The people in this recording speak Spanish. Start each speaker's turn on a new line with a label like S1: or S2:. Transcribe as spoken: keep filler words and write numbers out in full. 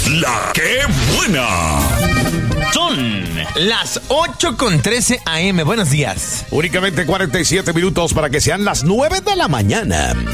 S1: La que buena.
S2: Son las ocho con trece a eme. Buenos días.
S1: Únicamente cuarenta y siete minutos para que sean las nueve de la mañana.